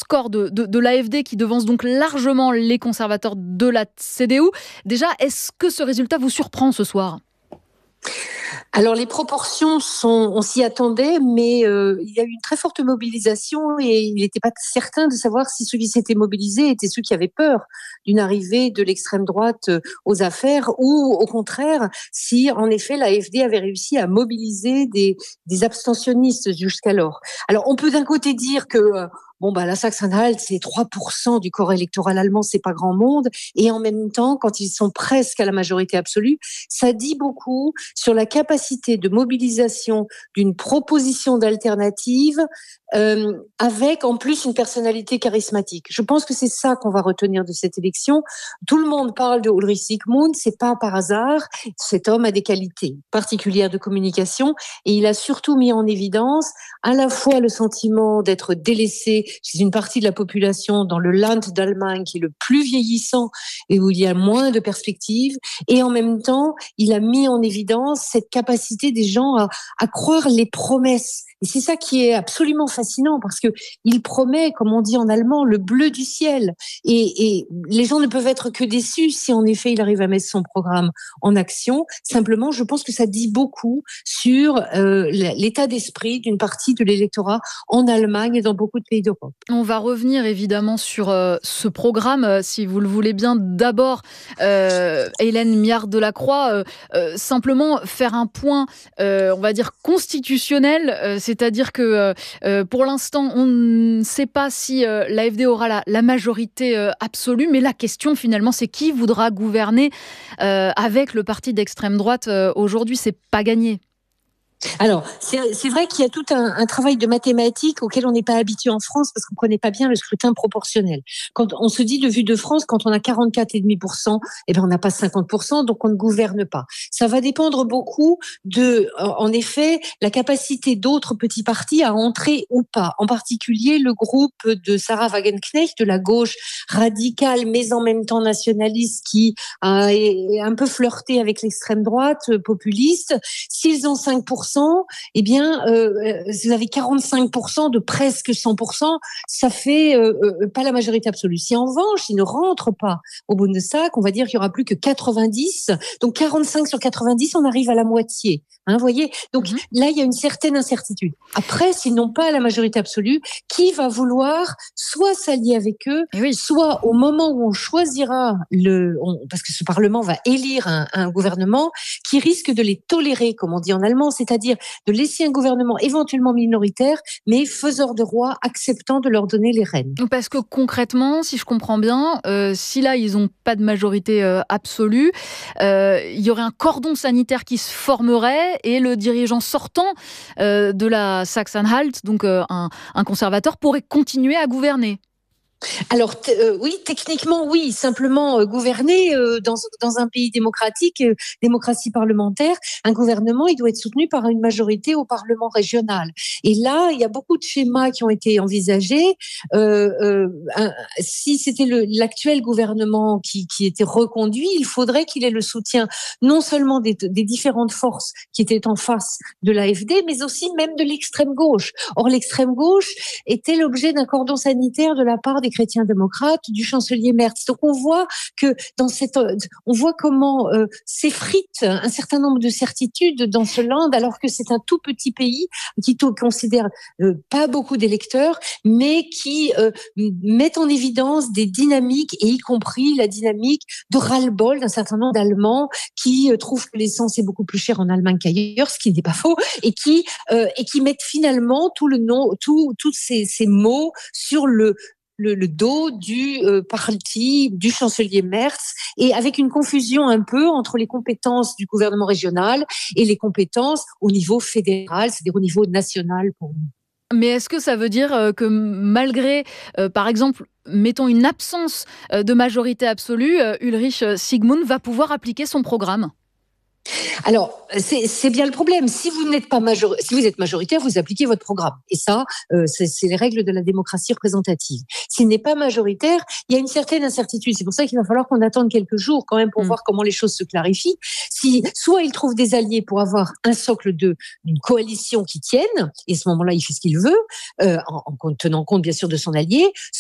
score de l'AfD qui devance donc largement les conservateurs de la CDU. Déjà, est-ce que ce résultat vous surprend ce soir ? Alors les proportions on s'y attendait, mais il y a eu une très forte mobilisation et il n'était pas certain de savoir si ceux qui s'étaient mobilisés étaient ceux qui avaient peur d'une arrivée de l'extrême droite aux affaires ou au contraire si en effet l'AfD avait réussi à mobiliser des abstentionnistes jusqu'alors. Alors on peut d'un côté dire que la Sachsen-Anhalt, c'est 3% du corps électoral allemand, c'est pas grand monde. Et en même temps, quand ils sont presque à la majorité absolue, ça dit beaucoup sur la capacité de mobilisation d'une proposition d'alternative avec en plus une personnalité charismatique. Je pense que c'est ça qu'on va retenir de cette élection. Tout le monde parle de Ulrich Siegmund, c'est pas par hasard. Cet homme a des qualités particulières de communication et il a surtout mis en évidence à la fois le sentiment d'être délaissé chez une partie de la population dans le Land d'Allemagne qui est le plus vieillissant et où il y a moins de perspectives et en même temps, il a mis en évidence cette capacité des gens à croire les promesses. Et c'est ça qui est absolument fascinant parce que il promet, comme on dit en allemand, le bleu du ciel. Et les gens ne peuvent être que déçus si en effet il arrive à mettre son programme en action. Simplement, je pense que ça dit beaucoup sur l'état d'esprit d'une partie de l'électorat en Allemagne et dans beaucoup de pays d'Europe. On va revenir évidemment sur ce programme, si vous le voulez bien. D'abord, Hélène Miard-Delacroix, simplement faire un point, on va dire, constitutionnel, c'est-à-dire que pour l'instant, on ne sait pas si l'AfD aura la majorité absolue, mais la question finalement, c'est qui voudra gouverner avec le parti d'extrême droite aujourd'hui, c'est pas gagné. Alors, c'est vrai qu'il y a tout un travail de mathématiques auquel on n'est pas habitué en France parce qu'on ne connaît pas bien le scrutin proportionnel. Quand on se dit de vue de France, quand on a 44,5%, on n'a pas 50%, donc on ne gouverne pas. Ça va dépendre beaucoup de, en effet, la capacité d'autres petits partis à entrer ou pas. En particulier, le groupe de Sarah Wagenknecht, de la gauche radicale, mais en même temps nationaliste, qui a un peu flirté avec l'extrême droite populiste. S'ils ont 5%, vous avez 45% de presque 100%, ça fait pas la majorité absolue. Si en revanche, ils ne rentrent pas au Bundestag, on va dire qu'il y aura plus que 90, donc 45 sur 90, on arrive à la moitié. Vous voyez ? Donc là, il y a une certaine incertitude. Après, s'ils n'ont pas la majorité absolue, qui va vouloir soit s'allier avec eux, soit au moment où on choisira parce que ce Parlement va élire un gouvernement qui risque de les tolérer, comme on dit en allemand, c'est-à-dire de laisser un gouvernement éventuellement minoritaire, mais faiseur de roi, acceptant de leur donner les rênes. Parce que concrètement, si je comprends bien, si là, ils n'ont pas de majorité absolue, il y aurait un cordon sanitaire qui se formerait et le dirigeant sortant de la Sachsen-Anhalt, donc un conservateur, pourrait continuer à gouverner. Alors oui, techniquement oui, simplement gouverner dans un pays démocratique, démocratie parlementaire, un gouvernement il doit être soutenu par une majorité au Parlement régional. Et là, il y a beaucoup de schémas qui ont été envisagés. Si c'était l'actuel gouvernement qui était reconduit, il faudrait qu'il ait le soutien non seulement des différentes forces qui étaient en face de l'AfD, mais aussi même de l'extrême gauche. Or, l'extrême gauche était l'objet d'un cordon sanitaire de la part des chrétiens démocrates, du chancelier Merz. Donc on voit que on voit comment s'effrite un certain nombre de certitudes dans ce land, alors que c'est un tout petit pays qui considère pas beaucoup d'électeurs, mais qui met en évidence des dynamiques, et y compris la dynamique de ras-le-bol d'un certain nombre d'Allemands qui trouvent que l'essence est beaucoup plus chère en Allemagne qu'ailleurs, ce qui n'est pas faux, et qui mettent finalement tous ces mots sur le dos du parti du chancelier Merz, et avec une confusion un peu entre les compétences du gouvernement régional et les compétences au niveau fédéral, c'est-à-dire au niveau national pour nous. Mais est-ce que ça veut dire que malgré, par exemple, mettons une absence de majorité absolue, Ulrich Siegmund va pouvoir appliquer son programme ? Alors, c'est bien le problème. Si vous n'êtes pas si vous êtes majoritaire, vous appliquez votre programme. Et ça, c'est les règles de la démocratie représentative. S'il n'est pas majoritaire, il y a une certaine incertitude. C'est pour ça qu'il va falloir qu'on attende quelques jours quand même pour voir comment les choses se clarifient. Soit il trouve des alliés pour avoir un socle d'une coalition qui tienne, et à ce moment-là, il fait ce qu'il veut, en tenant compte bien sûr de son allié.